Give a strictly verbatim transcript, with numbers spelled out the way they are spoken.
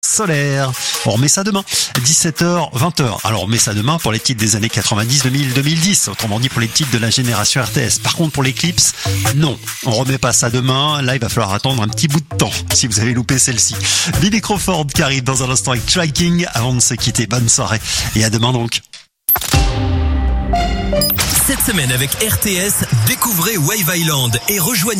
Solaire. On remet ça demain, dix-sept heures, vingt heures. Alors on remet ça demain pour les titres des années quatre-vingt-dix, deux mille, deux mille dix, autrement dit pour les titres de la génération R T S. Par contre pour les clips, non, on remet pas ça demain. Là il va falloir attendre un petit bout de temps si vous avez loupé celle-ci. Billy Crawford qui arrive dans un instant avec Striking avant de se quitter. Bonne soirée et à demain donc. Cette semaine avec R T S, découvrez Wave Island et rejoignez